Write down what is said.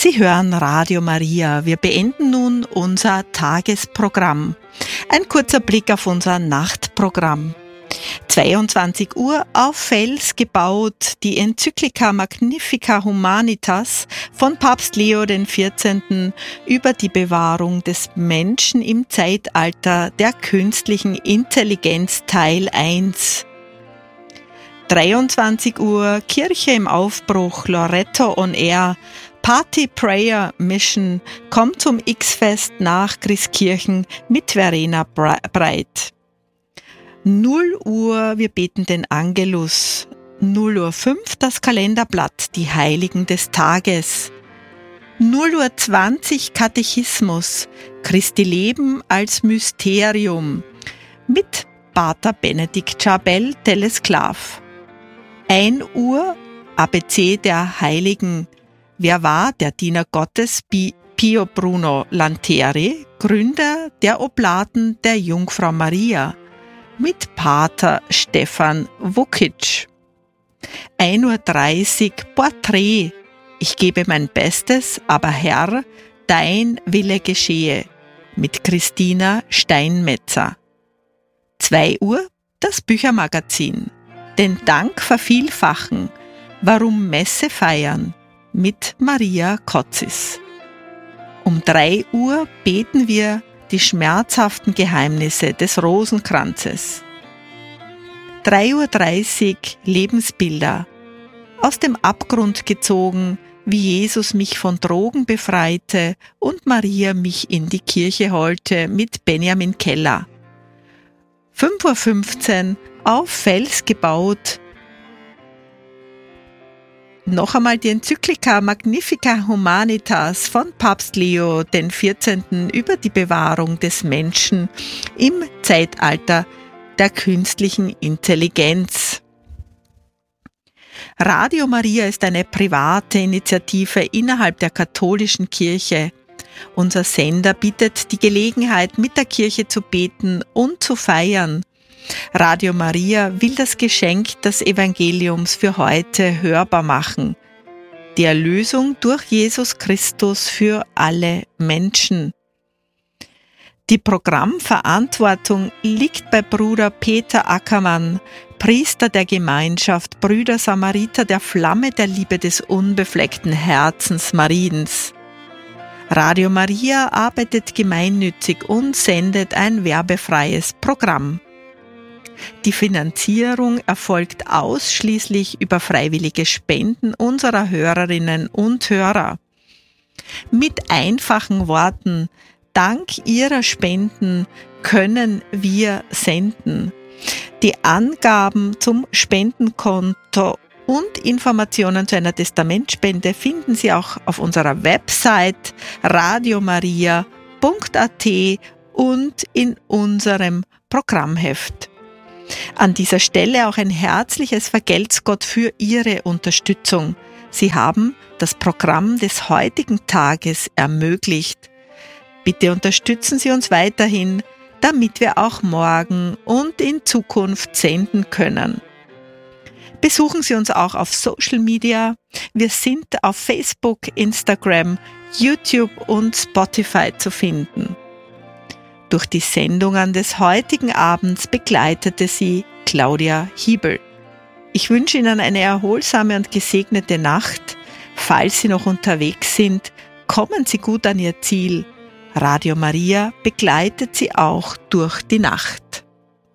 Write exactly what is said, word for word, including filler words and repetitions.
Sie hören Radio Maria. Wir beenden nun unser Tagesprogramm. Ein kurzer Blick auf unser Nachtprogramm. zweiundzwanzig Uhr auf Fels gebaut, die Enzyklika Magnifica Humanitas von Papst Leo der vierzehnte. über die Bewahrung des Menschen im Zeitalter der künstlichen Intelligenz Teil eins. dreiundzwanzig Uhr Kirche im Aufbruch, Loretto on Air, Party Prayer Mission kommt zum X-Fest nach Christkirchen mit Verena Breit. null Uhr, wir beten den Angelus. null Uhr fünf, das Kalenderblatt, die Heiligen des Tages. null Uhr zwanzig, Katechismus, Christi Leben als Mysterium mit Pater Benedikt Schabel, Telesklav. ein Uhr, A B C der Heiligen. Wer war der Diener Gottes? Pio Bruno Lanteri, Gründer der Oblaten der Jungfrau Maria, mit Pater Stefan Vukic. ein Uhr dreißig, Porträt. Ich gebe mein Bestes, aber Herr, dein Wille geschehe, mit Christina Steinmetzer. zwei Uhr, das Büchermagazin. Den Dank vervielfachen. Warum Messe feiern? Mit Maria Kotzis. Um drei Uhr beten wir die schmerzhaften Geheimnisse des Rosenkranzes. drei Uhr dreißig, Lebensbilder. Aus dem Abgrund gezogen, wie Jesus mich von Drogen befreite und Maria mich in die Kirche holte, mit Benjamin Keller. fünf Uhr fünfzehn, auf Fels gebaut. Noch einmal die Enzyklika Magnifica Humanitas von Papst Leo der vierzehnte. über die Bewahrung des Menschen im Zeitalter der künstlichen Intelligenz. Radio Maria ist eine private Initiative innerhalb der katholischen Kirche. Unser Sender bietet die Gelegenheit, mit der Kirche zu beten und zu feiern. Radio Maria will das Geschenk des Evangeliums für heute hörbar machen. Die Erlösung durch Jesus Christus für alle Menschen. Die Programmverantwortung liegt bei Bruder Peter Ackermann, Priester der Gemeinschaft Brüder Samariter der Flamme der Liebe des unbefleckten Herzens Mariens. Radio Maria arbeitet gemeinnützig und sendet ein werbefreies Programm. Die Finanzierung erfolgt ausschließlich über freiwillige Spenden unserer Hörerinnen und Hörer. Mit einfachen Worten: Dank Ihrer Spenden können wir senden. Die Angaben zum Spendenkonto und Informationen zu einer Testamentspende finden Sie auch auf unserer Website radiomaria punkt a t und in unserem Programmheft. An dieser Stelle auch ein herzliches Vergelt's Gott für Ihre Unterstützung. Sie haben das Programm des heutigen Tages ermöglicht. Bitte unterstützen Sie uns weiterhin, damit wir auch morgen und in Zukunft senden können. Besuchen Sie uns auch auf Social Media. Wir sind auf Facebook, Instagram, YouTube und Spotify zu finden. Durch die Sendungen des heutigen Abends begleitete sie Claudia Hiebel. Ich wünsche Ihnen eine erholsame und gesegnete Nacht. Falls Sie noch unterwegs sind, kommen Sie gut an Ihr Ziel. Radio Maria begleitet Sie auch durch die Nacht.